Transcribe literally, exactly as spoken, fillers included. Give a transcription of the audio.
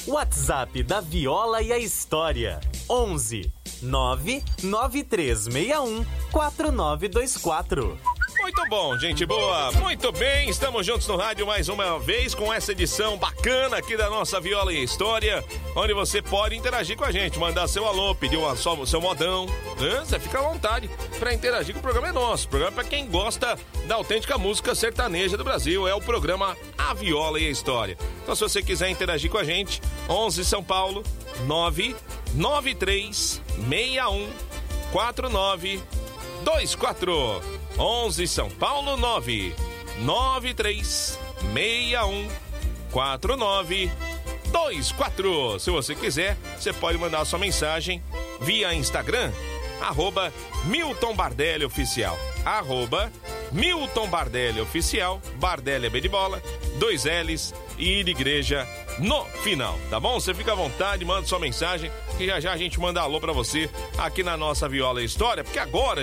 WhatsApp da Viola e a História. onze nove nove três seis um quatro nove dois quatro. Muito bom, gente boa. Muito bem, estamos juntos no rádio mais uma vez com essa edição bacana aqui da nossa Viola e História, onde você pode interagir com a gente, mandar seu alô, pedir uma, só, seu modão, né? Você fica à vontade para interagir com o programa. É nosso, o programa é para quem gosta da autêntica música sertaneja do Brasil, é o programa A Viola e a História. Então, se você quiser interagir com a gente, onze São Paulo, nove nove três seis um quatro nove dois quatro. onze São Paulo, nove nove três seis um quatro nove dois quatro. Se você quiser, você pode mandar sua mensagem via Instagram, arroba Milton Bardelli Oficial, arroba Milton Bardelli Oficial, Bardelli é B de bola, dois L's e de igreja no final, tá bom? Você fica à vontade, manda sua mensagem, que já já a gente manda alô pra você aqui na nossa Viola e História, porque agora